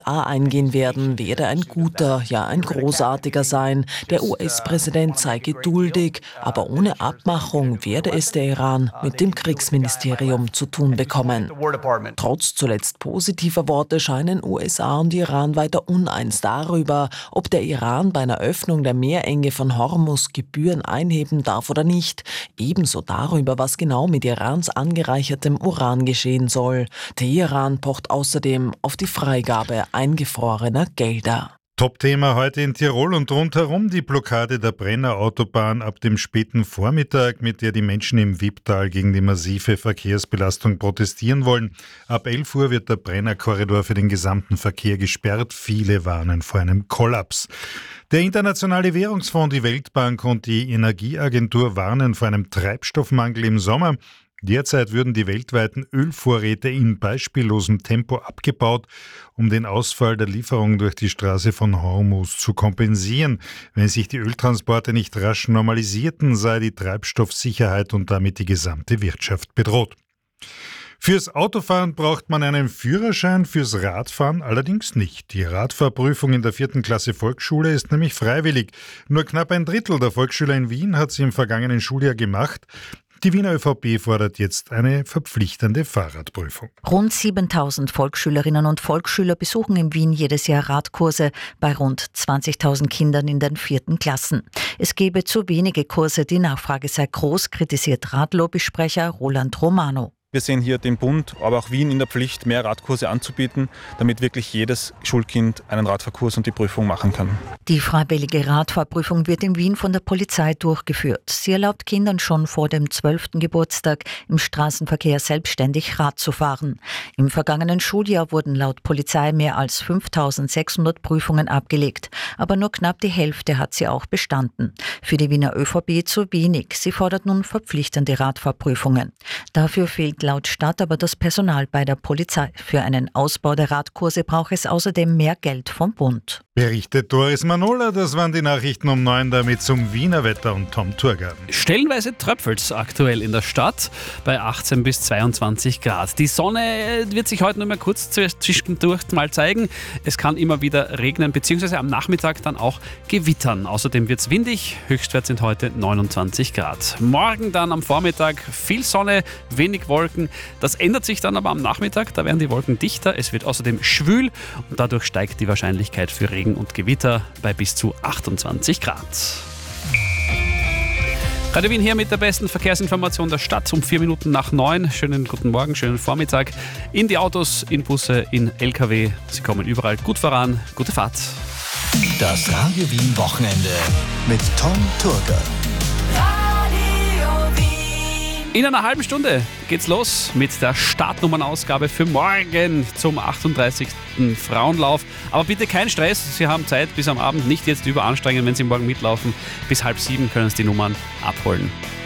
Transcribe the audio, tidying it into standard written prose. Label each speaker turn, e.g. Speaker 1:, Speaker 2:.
Speaker 1: eingehen werden, werde ein guter, ja ein großartiger sein. Der US-Präsident sei geduldig, aber ohne Abmachung werde es der Iran mit dem Kriegsministerium zu tun bekommen. Trotz zuletzt positiver Worte scheinen USA und Iran weiter uneins darüber, ob der Iran bei einer Öffnung der Meerenge von Hormuz Gebühren einheben darf oder nicht. Ebenso darüber, was genau mit Irans angereichertem Uran geschehen soll. Teheran pocht außerdem auf die Freigabe eingefrorener Gelder.
Speaker 2: Top-Thema heute in Tirol und rundherum die Blockade der Brenner Autobahn ab dem späten Vormittag, mit der die Menschen im Wipptal gegen die massive Verkehrsbelastung protestieren wollen. Ab 11 Uhr wird der Brenner-Korridor für den gesamten Verkehr gesperrt. Viele warnen vor einem Kollaps. Der Internationale Währungsfonds, die Weltbank und die Energieagentur warnen vor einem Treibstoffmangel im Sommer. Derzeit würden die weltweiten Ölvorräte in beispiellosem Tempo abgebaut, um den Ausfall der Lieferung durch die Straße von Hormuz zu kompensieren. Wenn sich die Öltransporte nicht rasch normalisierten, sei die Treibstoffsicherheit und damit die gesamte Wirtschaft bedroht. Fürs Autofahren braucht man einen Führerschein, fürs Radfahren allerdings nicht. Die Radfahrprüfung in der 4. Klasse Volksschule ist nämlich freiwillig. Nur knapp ein Drittel der Volksschüler in Wien hat sie im vergangenen Schuljahr gemacht. Die Wiener ÖVP fordert jetzt eine verpflichtende Fahrradprüfung.
Speaker 3: Rund 7.000 Volksschülerinnen und Volksschüler besuchen in Wien jedes Jahr Radkurse bei rund 20.000 Kindern in den 4. Klassen. Es gebe zu wenige Kurse, die Nachfrage sei groß, kritisiert Radlobbysprecher Roland Romano.
Speaker 4: Wir sehen hier den Bund, aber auch Wien in der Pflicht, mehr Radkurse anzubieten, damit wirklich jedes Schulkind einen Radfahrkurs und die Prüfung machen kann.
Speaker 3: Die freiwillige Radfahrprüfung wird in Wien von der Polizei durchgeführt. Sie erlaubt Kindern schon vor dem 12. Geburtstag im Straßenverkehr selbstständig Rad zu fahren. Im vergangenen Schuljahr wurden laut Polizei mehr als 5.600 Prüfungen abgelegt, aber nur knapp die Hälfte hat sie auch bestanden. Für die Wiener ÖVP zu wenig. Sie fordert nun verpflichtende Radfahrprüfungen. Dafür fehlt laut Stadt aber das Personal bei der Polizei. Für einen Ausbau der Radkurse braucht es außerdem mehr Geld vom Bund.
Speaker 2: Berichtet Doris Manola, das waren die Nachrichten um 9, damit zum Wiener Wetter und Tom Thurgarten.
Speaker 5: Stellenweise tröpfelt's aktuell in der Stadt bei 18 bis 22 Grad. Die Sonne wird sich heute nur mal kurz zwischendurch mal zeigen. Es kann immer wieder regnen, beziehungsweise am Nachmittag dann auch gewittern. Außerdem wird's windig. Höchstwert sind heute 29 Grad. Morgen dann am Vormittag viel Sonne, wenig Wolken. Das ändert sich dann aber am Nachmittag. Da werden die Wolken dichter. Es wird außerdem schwül und dadurch steigt die Wahrscheinlichkeit für Regen und Gewitter bei bis zu 28 Grad. Radio Wien hier mit der besten Verkehrsinformation der Stadt um 4 Minuten nach 9. Schönen guten Morgen, schönen Vormittag. In die Autos, in Busse, in LKW. Sie kommen überall gut voran. Gute Fahrt.
Speaker 6: Das Radio Wien Wochenende mit Tom Thurgarten.
Speaker 5: In einer halben Stunde geht's los mit der Startnummernausgabe für morgen zum 38. Frauenlauf. Aber bitte kein Stress, Sie haben Zeit bis am Abend, nicht jetzt überanstrengen, wenn Sie morgen mitlaufen. Bis 6:30 können Sie die Nummern abholen.